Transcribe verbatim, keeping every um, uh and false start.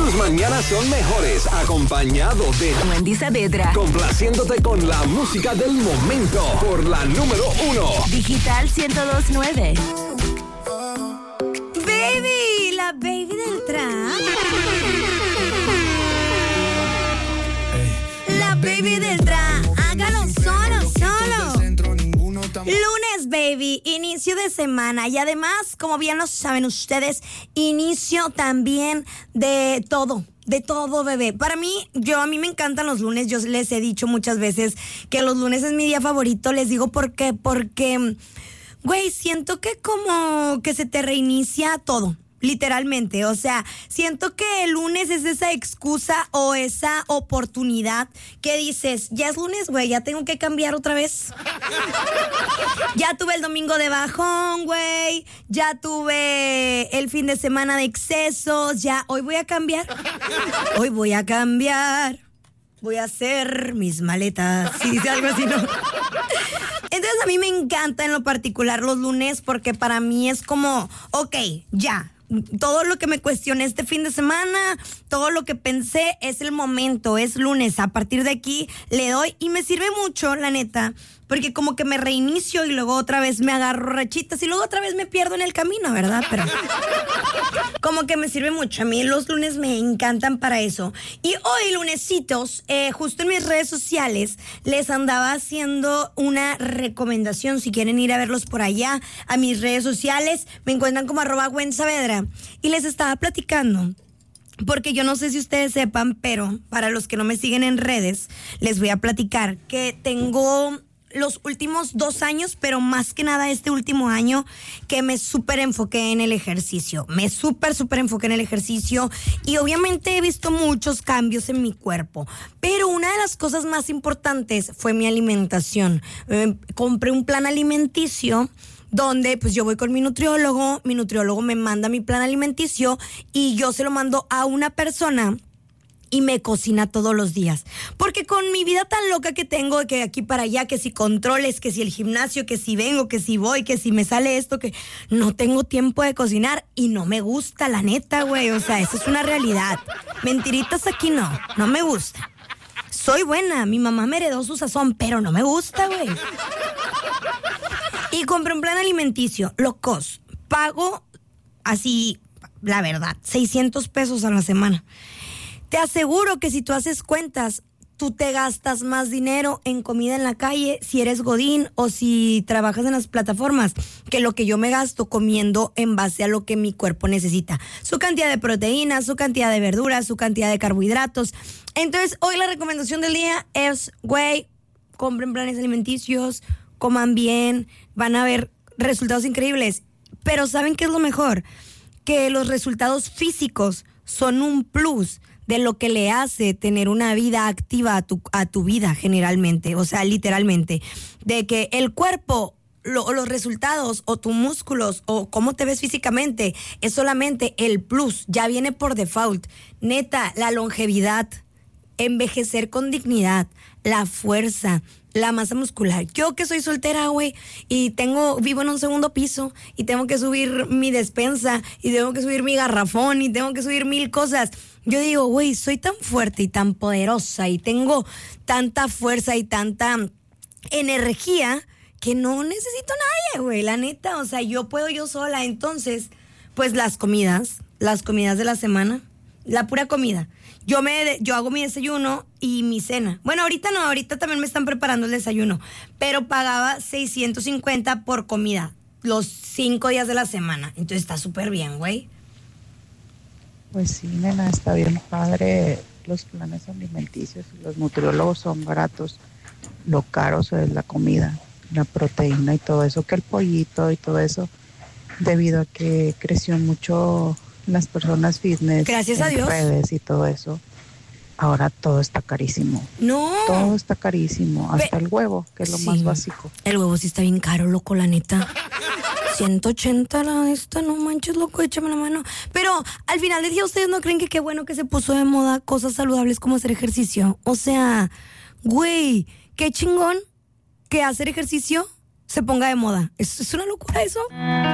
Tus mañanas son mejores acompañado de Wendy Saavedra, complaciéndote con la música del momento por la número uno. Digital ciento dos punto nueve. Baby, la baby del trap. La baby del trap. Hágalo solo, solo. Lunes, baby, inicio de semana y además, como bien lo saben ustedes, inicio también de todo. De todo, bebé. Para mí, yo a mí me encantan los lunes. Yo les he dicho muchas veces que los lunes es mi día favorito. Les digo por qué. Porque, güey, siento que como que se te reinicia todo. Literalmente, o sea, siento que el lunes es esa excusa o esa oportunidad que dices, ya es lunes, güey, ya tengo que cambiar otra vez. Ya tuve el domingo de bajón, güey, ya tuve el fin de semana de excesos, ya, hoy voy a cambiar, hoy voy a cambiar, voy a hacer mis maletas, si dice algo así, ¿no? Entonces a mí me encanta en lo particular los lunes porque para mí es como, ok, ya. Todo lo que me cuestioné este fin de semana, todo lo que pensé, es el momento, es lunes. A partir de aquí le doy y me sirve mucho, la neta, porque como que me reinicio y luego otra vez me agarro rachitas y luego otra vez me pierdo en el camino, ¿verdad? Pero como que me sirve mucho. A mí los lunes me encantan para eso. Y hoy, lunesitos, eh, justo en mis redes sociales, les andaba haciendo una recomendación. Si quieren ir a verlos por allá, a mis redes sociales, me encuentran como arroba Wendy Saavedra. Y les estaba platicando, porque yo no sé si ustedes sepan, pero para los que no me siguen en redes, les voy a platicar que tengo los últimos dos años, pero más que nada este último año, que me súper enfoqué en el ejercicio. Me súper, súper enfoqué en el ejercicio y obviamente he visto muchos cambios en mi cuerpo. Pero una de las cosas más importantes fue mi alimentación. Eh, compré un plan alimenticio donde pues yo voy con mi nutriólogo, mi nutriólogo me manda mi plan alimenticio y yo se lo mando a una persona y me cocina todos los días. Porque con mi vida tan loca que tengo, de que aquí para allá, que si controles, que si el gimnasio, que si vengo, que si voy, que si me sale esto, que no tengo tiempo de cocinar y no me gusta, la neta, güey. O sea, eso es una realidad. Mentiritas aquí no, no me gusta. Soy buena, mi mamá me heredó su sazón, pero no me gusta, güey. Y compré un plan alimenticio, locos. Pago así, la verdad, seiscientos pesos a la semana. Te aseguro que si tú haces cuentas, tú te gastas más dinero en comida en la calle si eres godín o si trabajas en las plataformas que lo que yo me gasto comiendo en base a lo que mi cuerpo necesita. Su cantidad de proteínas, su cantidad de verduras, su cantidad de carbohidratos. Entonces, hoy la recomendación del día es, güey, compren planes alimenticios, coman bien, van a ver resultados increíbles. Pero ¿saben qué es lo mejor? Que los resultados físicos son un plus de lo que le hace tener una vida activa a tu, a tu vida generalmente, o sea, literalmente, de que el cuerpo, lo, los resultados o tus músculos o cómo te ves físicamente es solamente el plus, ya viene por default. Neta, la longevidad, envejecer con dignidad, la fuerza, la masa muscular. Yo que soy soltera, güey, y tengo, vivo en un segundo piso y tengo que subir mi despensa y tengo que subir mi garrafón y tengo que subir mil cosas. Yo digo, güey, soy tan fuerte y tan poderosa y tengo tanta fuerza y tanta energía que no necesito a nadie, güey, la neta. O sea, yo puedo yo sola. Entonces, pues las comidas, las comidas de la semana, la pura comida. Yo me, yo hago mi desayuno y mi cena. Bueno, ahorita no, ahorita también me están preparando el desayuno, pero pagaba seiscientos cincuenta por comida los cinco días de la semana. Entonces está súper bien, güey. Pues sí, nena, está bien padre. Los planes alimenticios y los nutriólogos son baratos. Lo caro es la comida, la proteína y todo eso, que el pollito y todo eso, debido a que creció mucho las personas fitness, gracias a Dios, redes y todo eso. Ahora todo está carísimo. No. Todo está carísimo, hasta Pe- el huevo, que es lo sí. más básico. El huevo sí está bien caro, loco, la neta. ciento ochenta la esta, no manches, loco, échame la mano. Pero al final del día, ¿ustedes no creen que qué bueno que se puso de moda cosas saludables como hacer ejercicio? O sea, güey, qué chingón que hacer ejercicio se ponga de moda. Es, es una locura eso.